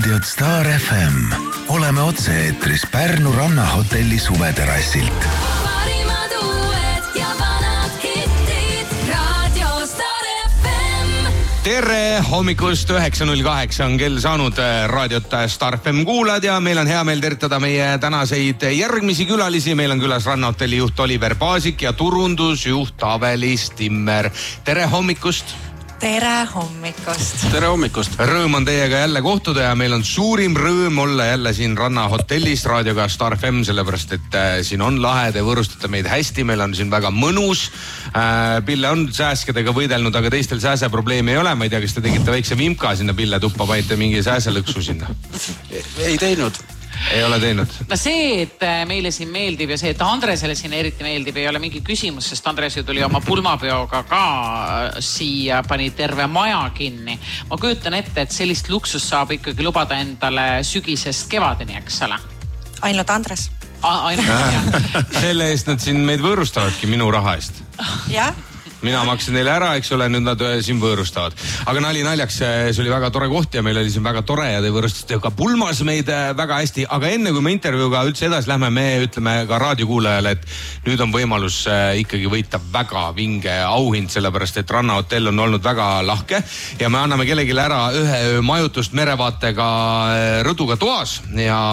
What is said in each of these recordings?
raadiot Star FM. Oleme otse-eetris Pärnu rannahotelli suveterrassilt. Parimad uued ja vanad hittid. Radio Star FM. Tere hommikust, 9.08 on kell saanud raadiot Star FM kuulad ja meil on hea meel tervitada meie tänaseid järgmisi külalisi. Meil on külas rannahotelli juht Oliver Paasik ja turundusjuht Avelis Timmer. Tere hommikust! Tere hommikust! Tere hommikust! Rõõm on teiega jälle kohtuda ja meil on suurim rõõm olla jälle siin rannahotellis raadioga Star FM, sellepärast et siin on lahe, te võõrustate meid hästi, meil on siin väga mõnus. Pille on sääskedega võidelnud, aga teistel sääseprobleemi ei ole. Ma ei tea, kas te tegite väikse vimka sinna Pille tuppa, panite mingi sääselõksu sinna? Ei teinud. Ei ole teinud. No see, et meile siin meeldib ja see, et Andresele siin eriti meeldib, ei ole mingi küsimus, sest Andres ju tuli oma pulmapeoga ka siia, pani terve maja kinni. Ma kujutan ette, et sellist luksust saab ikkagi lubada endale sügisest kevadeni, eks ole? Ainult Andres. Ainult. Selle eest nad siin meid võõrustavadki minu raha eest. Jah. Mina maksin neile ära, eks ole, nüüd nad siin võõrustavad. Aga nali naljaks, see oli väga tore koht ja meil oli siin väga tore ja te võõrustasite ka pulmas meid väga hästi. Aga enne kui me intervjuuga üldse edasi lähme, me ütleme ka raadiokuulajale, et nüüd on võimalus ikkagi võita väga vinge auhind, sellepärast et rannahotell on olnud väga lahke ja me anname kellelegi ära ühe öö majutust merevaatega rõduga toas ja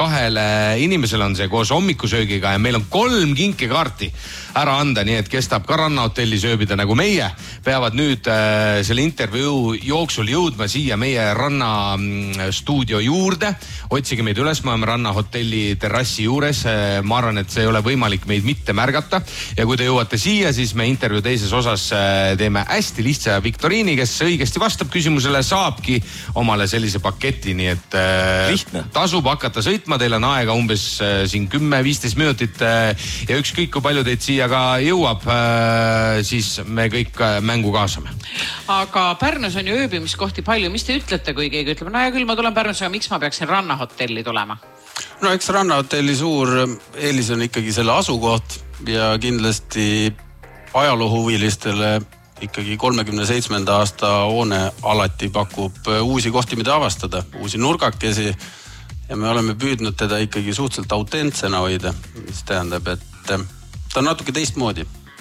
2 inimesele on see koos hommikusöögiga ja meil on 3 kinkekaarti ära anda, nii et kes tahab ka rannahotellis ööbida nagu meie, peavad nüüd selle intervjuu jooksul jõudma siia meie rannastuudio juurde. Otsige meid üles, me oleme rannahotelli terrassi juures. Ma arvan, et see ei ole võimalik meid mitte märgata. Ja kui te jõuate siia, siis me intervjuu teises osas teeme hästi lihtsa viktoriini, kes õigesti vastab küsimusele, saabki omale sellise paketi, nii et lihtne. Tasub hakata sõitma, teil on aega umbes siin 10-15 minutit ja ükskõik kui palju teid siia ka jõuab, siis me kõik mängu kaasame. Aga Pärnus on ju ööbimiskohti palju. Mis te ütlete, kui keegi ütleb, no ja küll ma tulen Pärnus, aga miks ma peaksin rannahotelli tulema? No eks rannahotelli suur eelis on ikkagi selle asukoht ja kindlasti ajaloohuvilistele ikkagi 37. aasta hoone alati pakub uusi kohti, mida avastada, uusi nurgakesi ja me oleme püüdnud teda ikkagi suhteliselt autentsena hoida, mis tähendab, et ta on natuke teistmoodi.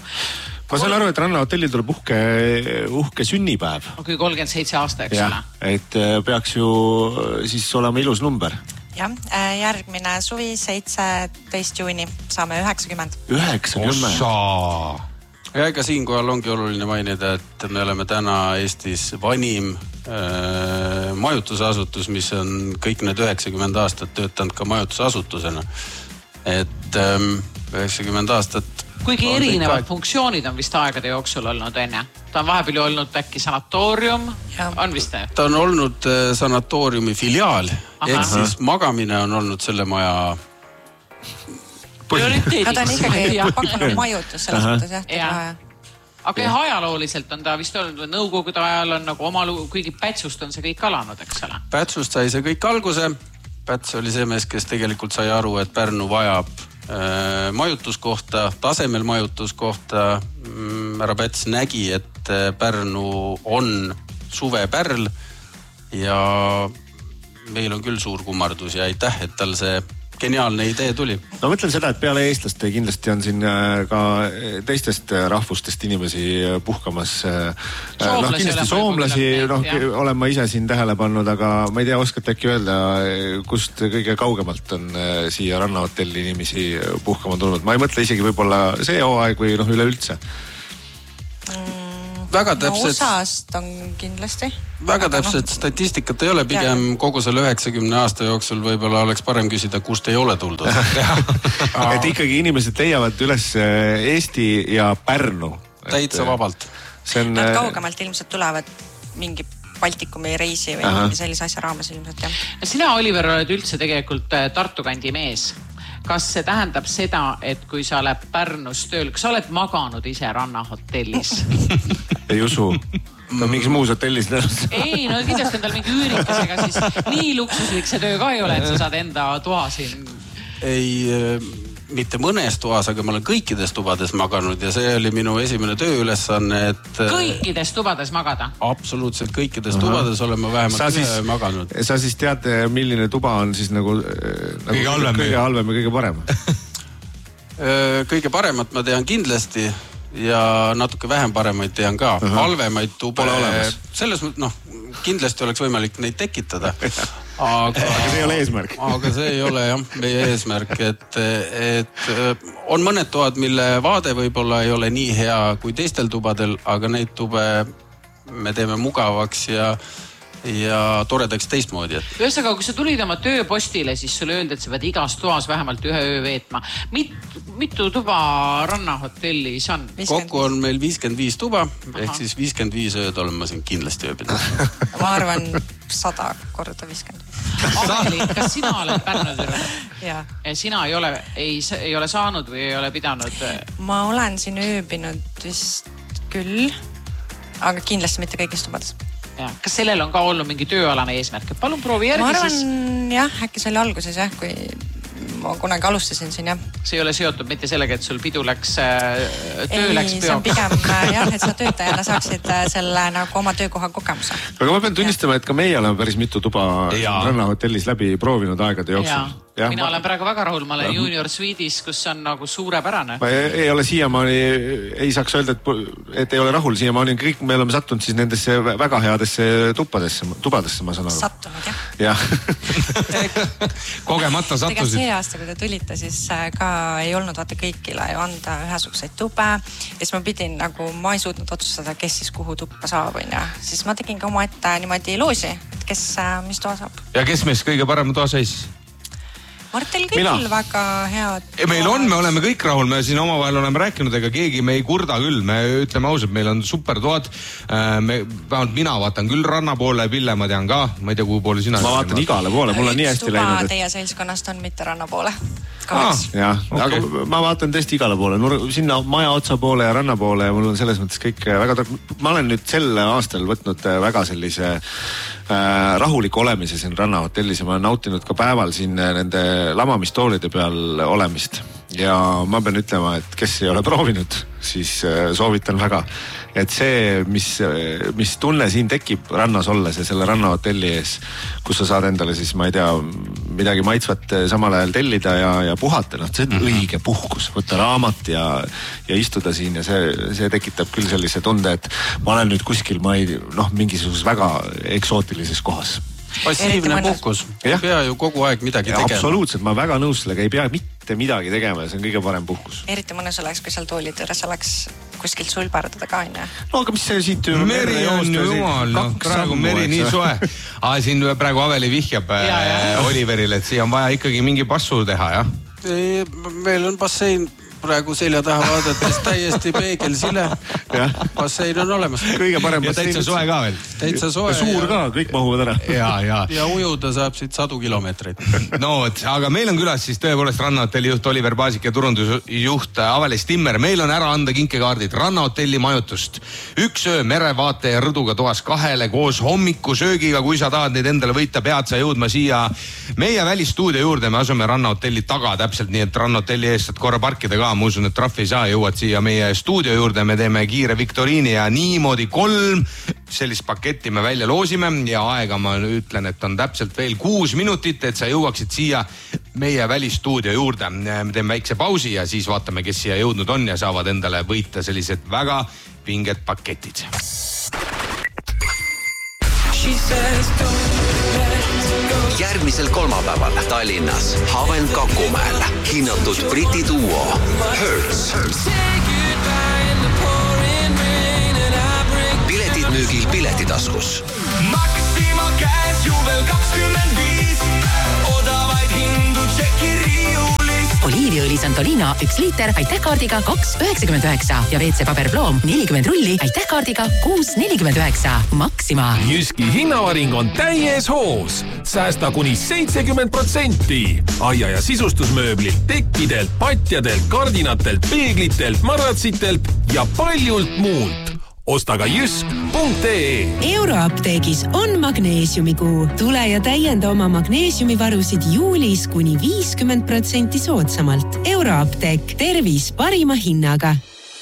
Ma saan aru, et rannahotellil tuleb uhke sünnipäev. Kui 37 aasta, eks ole. Et peaks ju siis olema ilus number. Jah, järgmine suvi 17 juuni saame 90. 90? Ossa! Ja ega siinkohal ongi oluline mainida, et me oleme täna Eestis vanim majutusasutus, mis on kõik need 90 aastat töötanud ka majutusasutusena. Et 90 aastat kuigi erinevad funktsioonid on vist aegade jooksul olnud enne. Ta on vahepeal olnud äkki sanatoorium, on vist? Ta on olnud sanatooriumi filiaal, ehk siis magamine on olnud selle maja prioriteediks. Ta on ikkagi pakkunud majutus selles mõttes, jah. Aga ajalooliselt on ta vist olnud, nõukogude ajal on nagu oma kuigi Pätsust on see kõik alanud, eks ole? Pätsust sai see kõik alguse. Päts oli see mees, kes tegelikult sai aru, et Pärnu vajab majutuskohta, tasemel majutuskohta. Härra Päts nägi, et Pärnu on suvepärl ja meil on küll suur kummardus ja aitäh, et tal see geniaalne idee tuli. No mõtlen seda, et peale eestlaste kindlasti on siin ka teistest rahvustest inimesi puhkamas. Kindlasti soomlasi, olen ma ise siin tähele pannud, aga ma ei tea, oskate äkki öelda, kust kõige kaugemalt on siia rannahotelli inimesi puhkama tulnud. Ma ei mõtle isegi võib-olla see hooaeg või üleüldse. Väga täpselt, osast on kindlasti. Väga täpselt statistikat ei ole, pigem kogu selle 90 aasta jooksul võib-olla oleks parem küsida, kust ei ole tuldud. Et ikkagi inimesed leiavad üles Eesti ja Pärnu. Täitsa vabalt. Nad kaugemalt ilmselt tulevad mingi Baltikumi reisi või mingi sellise asja raames ilmselt, jah. Sina, Oliver, oled üldse tegelikult Tartu kandi mees. Kas see tähendab seda, et kui sa oled Pärnus tööl, kas sa oled maganud ise rannahotellis? Ei usu. Ta on mingis muus hotellis. Ei, no kindlasti on tal mingi üürikasega, siis nii luksuslik see töö ka ei ole, et sa saad enda toa siin. Ei, mitte mõnes toas, aga ma olen kõikides tubades maganud ja see oli minu esimene tööülesanne, et kõikides tubades magada? Absoluutselt kõikides tubades olen ma vähemalt ühe maganud. Sa siis tead, milline tuba on siis nagu kõige halvem ja kõige parem? Kõige paremat ma tean kindlasti ja natuke vähem paremaid tean ka. Halvemaid tube selles kindlasti oleks võimalik neid tekitada. Aga see ei ole eesmärk. Aga see ei ole jah meie eesmärk, et on mõned toad, mille vaade võib-olla ei ole nii hea kui teistel tubadel, aga neid tube me teeme mugavaks ja toredaks teistmoodi. Ühesõnaga, kui sa tulid oma tööpostile, siis sulle öeldi, et sa pead igas toas vähemalt ühe öö veetma. Mitu tuba rannahotellis on? Kokku on meil 55 tuba, ehk siis 55 ööd olen ma siin kindlasti ööbinud. Ma arvan 100 korda 50. Aheli, kas sina oled Pärnu türe? Jaa. Sina ei ole saanud või ei ole pidanud? Ma olen siin ööbinud vist küll, aga kindlasti mitte kõigis tubades. Ja. Kas sellel on ka olnud mingi tööalane eesmärk? Palun proovi järgi siis. Ma arvan, jah, äkki see oli alguses, jah, kui ma kunagi alustasin siin, jah. See ei ole seotud mitte sellega, et sul pidu läks, töö läks peoks? Ei, see on pigem, jah, et sa töötajana saaksid selle nagu oma töökoha kogemuse. Aga ma pean tunnistama, et ka meie oleme päris mitu tuba rannahotellis läbi proovinud aegade jooksul. Ja, mina olen praegu väga rahul, ma olen Junior Suites, kus on nagu suurepärane. Ma ei ole siiamaani, ei saaks öelda, et ei ole rahul siiamaani. Kõik me oleme sattunud siis nendesse väga headesse tubadesse, ma saan aru. Sattunud, jah. Kogemata sattusid. Tegelikult see aasta, kui te tulite, siis ka ei olnud vaata kõigile ju anda ühesugseid tube. Ja siis ma pidin nagu, ma ei suutnud otsustada, kes siis kuhu tuppa saab. Ja. Siis ma tegin ka oma ette niimoodi loosi, et kes mis toa saab. Ja kes meist kõige parem toa seisis? Martel küll väga head. Me oleme kõik rahul, me siin omavahel oleme rääkinud, ega keegi me ei kurda küll, me ütleme ausalt, meil on super toad. Vähemalt mina vaatan küll ranna poole, Pille ma tean ka, ma ei tea, kuhu poole sina. Ma vaatan igale poole, mul on nii hästi läinud. Teie seltskonnast on mitte ranna poole. Jah, aga ma vaatan tõesti igale poole, sinna maja otsa poole ja ranna poole ja mul on selles mõttes kõik väga ma olen nüüd sel aastal võtnud väga sellise rahuliku olemise siin rannahotellis ja ma olen nautinud ka päeval siin nende lamamistoolide peal olemist ja ma pean ütlema, et kes ei ole proovinud, siis soovitan väga, et see, mis tunne siin tekib rannas olles ja selle rannahotelli ees, kus sa saad endale siis, ma ei tea, midagi maitsvat samal ajal tellida ja puhata, see on õige puhkus, võtta raamat ja istuda siin ja see tekitab küll sellise tunde, et ma olen nüüd kuskil, mingisuguses väga eksootilises kohas. Passiivne puhkus, ei pea ju kogu aeg midagi tegema. Absoluutselt, ma väga nõus sellega, ei pea mitte midagi tegema ja see on kõige parem puhkus. Eriti mõnes oleks, kui seal toolid juures oleks kuskilt sulberdada ka, on. No aga mis see siit meri on ju jumal, praegu meri nii soe. Siin praegu Aveli vihjab Oliverile, et siia on vaja ikkagi mingi passu teha, jah? Meil on bassein praegu selja taha vaadates täiesti peegelsile. Bassein on olemas. Kõige parem bassein. Ja täitsa soe ka veel. Täitsa soe. Ja suur ka, kõik mahuvad ära. Ja ujuda saab siit 100 kilomeetreid. No, aga meil on külas siis tõepoolest rannahotelli juht Oliver Paasik ja turundusjuht Avelis Timmer. Meil on ära anda kinkekaardid rannahotelli majutust. 1 öö merevaate ja rõduga toas 2 koos hommikusöögiga. Kui sa tahad neid endale võita, pead sa jõudma siia meie välistuudio juurde. Me asume rannahotelli taga täpselt nii, et rannahotelli eest saad korra parkida ka. Ma usun, et trahvi ei saa, jõuad siia meie stuudio juurde, me teeme kiire viktoriini ja niimoodi 3 sellist paketti me välja loosime ja aega ma ütlen, et on täpselt veel 6 minutit, et sa jõuaksid siia meie välistuudio juurde. Me teeme väikse pausi ja siis vaatame, kes siia jõudnud on ja saavad endale võita sellised väga pinged paketid. Järgmisel kolmapäeval Tallinnas Haven Kakumäel hinnatud Briti duo Hurts. Piletid müügil Piletitaskus. Maxima käes juubel 25, odavaid hindu tšeki riiulis. Oliiviõli Santolino 1 liiter aitähkaardiga 2,99 ja WC paberploom 40 rulli aitähkaardiga 6,49. Maxima. Jyski hinnavaring on täies hoos. Säästa kuni 70%. Aia- ja sisustusmööblilt, tekkidelt, patjadelt, kardinatelt, peeglitelt, maratsitelt ja paljult muult. osta ka jysk.ee. Euroapteegis on magneesiumikuu. Tule ja täienda oma magneesiumivarusid juulis kuni 50% soodsamalt. Euroapteek, tervis parima hinnaga.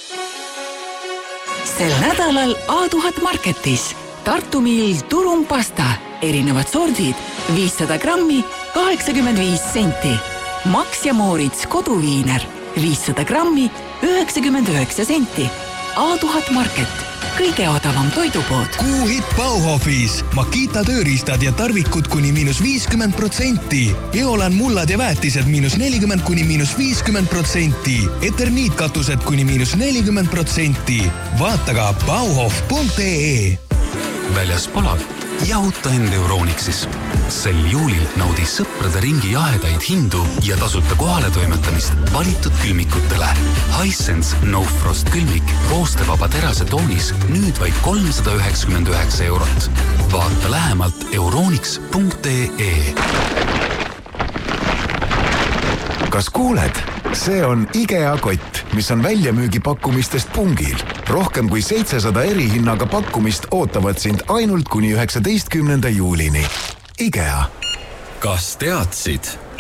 Sel nädalal A1000 Marketis Tartu Mill turumpasta. Erinevad sordid, 500 grammi, 85 senti. Max ja Moritz koduviiner, 500 grammi, 99 senti. A1000 Market, kõige odavam toidupood. Kuuhitt Bauhofis. Makita tööriistad ja tarvikud kuni -50%. Eolan mullad ja väetised -40 kuni -50%. Eterniitkatused kuni -40%. Vaata ka bauhof.ee. Väljas palav, jahuta end Euronixis. Sel juulil naudi sõprade ringi jahedaid hindu ja tasuta kohale toimetamist valitud külmikutele. Hisense No Frost külmik roostevaba terase toonis nüüd vaid 399 €. Vaata lähemalt euronix.ee. Kas kuuled? See on IKEA kott, mis on väljamüügipakkumistest pungil. Rohkem kui 700 erihinnaga pakkumist ootavad sind ainult kuni 19. juulini. IKEA. Kas teadsid,